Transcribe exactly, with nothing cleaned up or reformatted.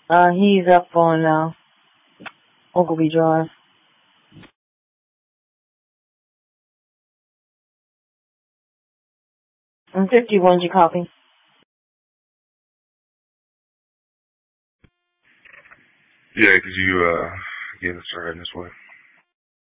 Uh, he's up on, uh, Ogilvy Drive. I'm fifty-one, did you copy? Yeah, could you, uh, get us started this way?